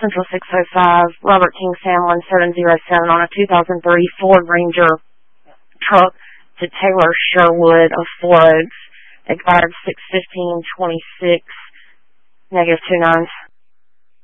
Central 605, Robert King Sam 1707 on a 2003 Ford Ranger truck to Taylor Sherwood of Four Oaks, expired 6/15/26, -2 nines.